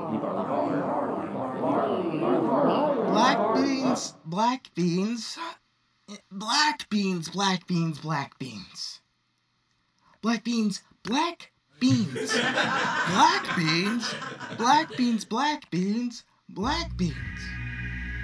Black beans, black beans. Black beans, black beans, black beans. Black beans, black beans. Black beans, black beans, black beans, black beans.